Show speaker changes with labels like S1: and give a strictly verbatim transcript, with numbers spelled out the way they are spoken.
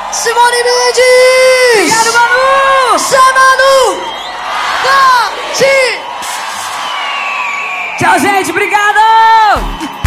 S1: Simone Mendes!
S2: Obrigado, Manu!
S1: Zé Manu! Tati!
S2: Tchau, gente, obrigado!